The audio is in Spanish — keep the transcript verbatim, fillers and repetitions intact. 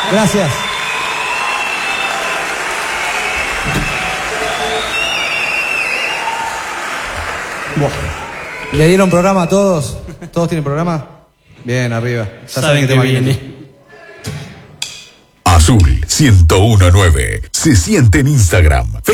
Gracias. Buah. ¿Le dieron programa a todos? ¿Todos tienen programa? Bien, arriba. Ya saben que viene. Azul ciento uno punto nueve. Se siente en Instagram.